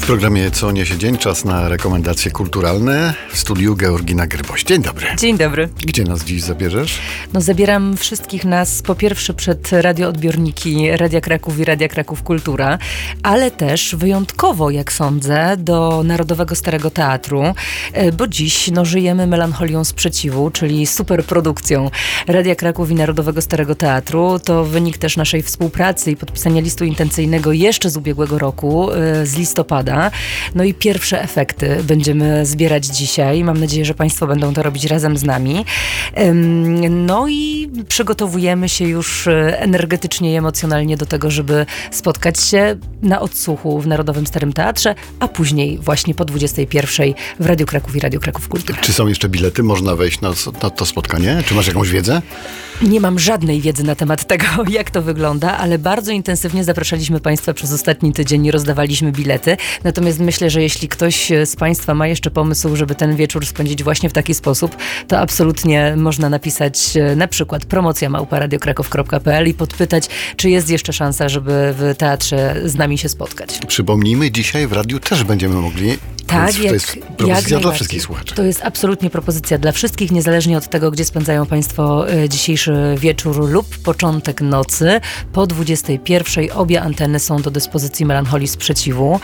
W programie Co niesie dzień, czas na rekomendacje kulturalne. W studiu Georgina Gryboś. Dzień dobry. Dzień dobry. Gdzie nas dziś zabierzesz? Zabieram wszystkich nas po pierwsze przed radioodbiorniki Radia Kraków i Radia Kraków Kultura, ale też wyjątkowo, jak sądzę, do Narodowego Starego Teatru, bo dziś żyjemy melancholią sprzeciwu, czyli superprodukcją Radia Kraków i Narodowego Starego Teatru. To wynik też naszej współpracy i podpisania listu intencyjnego jeszcze z ubiegłego roku, z listopada. I pierwsze efekty będziemy zbierać dzisiaj. Mam nadzieję, że Państwo będą to robić razem z nami. I przygotowujemy się już energetycznie i emocjonalnie do tego, żeby spotkać się na odsłuchu w Narodowym Starym Teatrze, a później właśnie po 21:00 w Radiu Kraków i Radiu Kraków Kultura. Czy są jeszcze bilety? Można wejść na to spotkanie? Czy masz jakąś wiedzę? Nie mam żadnej wiedzy na temat tego, jak to wygląda, ale bardzo intensywnie zapraszaliśmy Państwa przez ostatni tydzień i rozdawaliśmy bilety. Natomiast myślę, że jeśli ktoś z Państwa ma jeszcze pomysł, żeby ten wieczór spędzić właśnie w taki sposób, to absolutnie można napisać na przykład promocja@radiokraków.pl i podpytać, czy jest jeszcze szansa, żeby w teatrze z nami się spotkać. Przypomnijmy, dzisiaj w radiu też będziemy mogli. Tak, to jest propozycja dla wszystkich słuchaczy. To jest absolutnie propozycja dla wszystkich, niezależnie od tego, gdzie spędzają Państwo dzisiejszy wieczór lub początek nocy. Po 21:00 obie anteny są do dyspozycji Melancholii Sprzeciwu.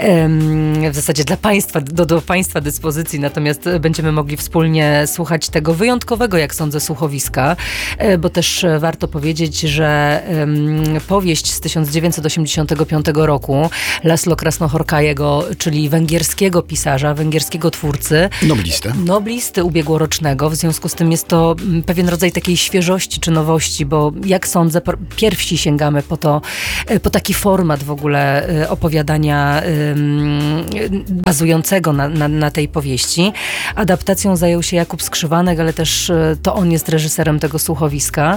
W zasadzie dla Państwa, do Państwa dyspozycji, natomiast będziemy mogli wspólnie słuchać tego wyjątkowego, jak sądzę, słuchowiska, bo też warto powiedzieć, że powieść z 1985 roku Laszlo Krasznahorkajego, czyli węgierskiego pisarza, węgierskiego twórcy. Noblisty ubiegłorocznego. W związku z tym jest to pewien rodzaj takiej świeżości czy nowości, bo jak sądzę, pierwsi sięgamy po taki format w ogóle opowiadania bazującego na tej powieści. Adaptacją zajął się Jakub Skrzywanek, ale też to on jest reżyserem tego słuchowiska.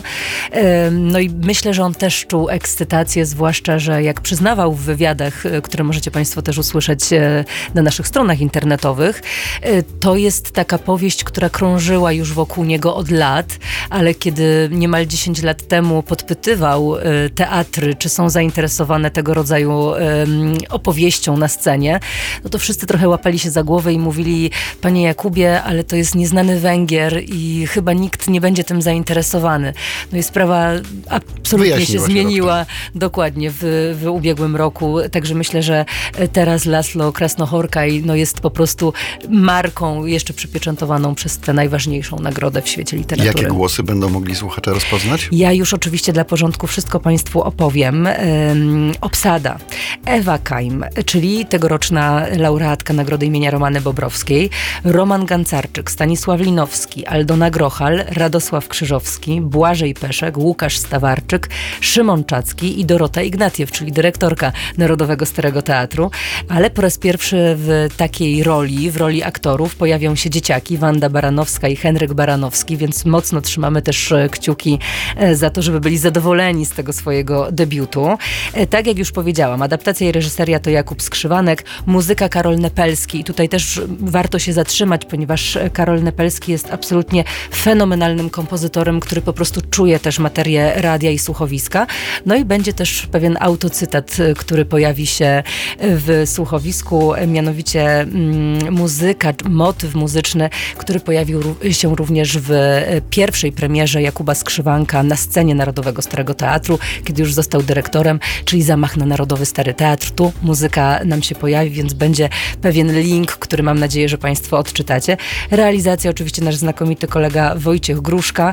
I myślę, że on też czuł ekscytację, zwłaszcza, że jak przyznawał w wywiadach, które możecie Państwo też usłyszeć na naszych stronach internetowych, to jest taka powieść, która krążyła już wokół niego od lat, ale kiedy niemal 10 lat temu podpytywał teatry, czy są zainteresowane tego rodzaju opowieścią na scenie, to wszyscy trochę łapali się za głowę i mówili: panie Jakubie, ale to jest nieznany Węgier i chyba nikt nie będzie tym zainteresowany. I sprawa absolutnie się zmieniła dokładnie w ubiegłym roku, także myślę, że teraz Laszlo Krasznahorkaj jest po prostu marką jeszcze przypieczętowaną przez tę najważniejszą nagrodę w świecie literatury. Jakie głosy będą mogli słuchacze rozpoznać? Ja już oczywiście dla porządku wszystko Państwu opowiem. Obsada. Ewa Kajm, czyli tegoroczna laureatka Nagrody imienia Romany Bobrowskiej, Roman Gancarczyk, Stanisław Linowski, Aldona Grochal, Radosław Krzyżowski, Błażej Peszek, Łukasz Stawarczyk, Szymon Czacki i Dorota Ignatiew, czyli dyrektorka Narodowego Starego Teatru, ale po raz pierwszy w takiej roli, w roli aktorów pojawią się dzieciaki, Wanda Baranowska i Henryk Baranowski, więc mocno trzymamy też kciuki za to, żeby byli zadowoleni z tego swojego debiutu. Tak jak już powiedziałam, adaptacja i reżyseria to Jakub Skrzywanek, muzyka Karol Nepelski i tutaj też warto się zatrzymać, ponieważ Karol Nepelski jest absolutnie fenomenalnym kompozytorem, który po prostu czuje też materię radia i słuchowiska. I będzie też pewien autocytat, który pojawi się w słuchowisku, mianowicie muzyka, motyw muzyczny, który pojawił się również w pierwszej premierze Jakuba Skrzywanka na scenie Narodowego Starego Teatru, kiedy już został dyrektorem, czyli Zamach na Narodowy Stary Teatr. Tu muzyka nam się pojawi, więc będzie pewien link, który mam nadzieję, że Państwo odczytacie. Realizacja oczywiście nasz znakomity kolega Wojciech Gruszka.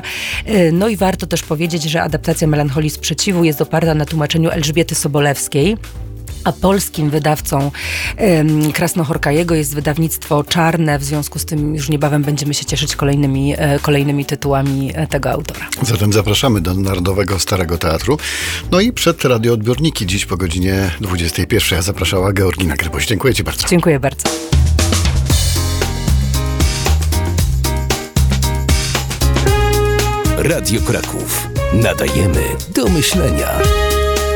I warto też powiedzieć, że adaptacja Melancholii Sprzeciwu jest oparta na tłumaczeniu Elżbiety Sobolewskiej. A polskim wydawcą Krasznahorkajego jest wydawnictwo Czarne, w związku z tym już niebawem będziemy się cieszyć kolejnymi tytułami tego autora. Zatem zapraszamy do Narodowego Starego Teatru. I przed radioodbiorniki dziś po godzinie 21:00 zapraszała Georgina Gryboś. Dziękuję Ci bardzo. Dziękuję bardzo. Radio Kraków. Nadajemy do myślenia.